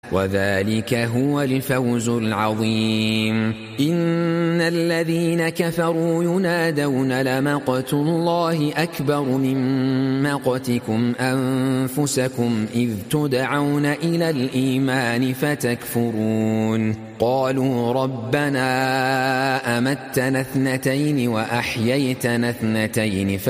وذلك هو الفوز العظيم. إن الذين كفروا ينادون لمقت الله أكبر من مقتكم أنفسكم إذ تدعون إلى الإيمان فتكفرون. قالوا ربنا أمتنا اثنتين وأحييتنا اثنتين